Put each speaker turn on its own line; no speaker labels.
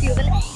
อยู่ไปเลย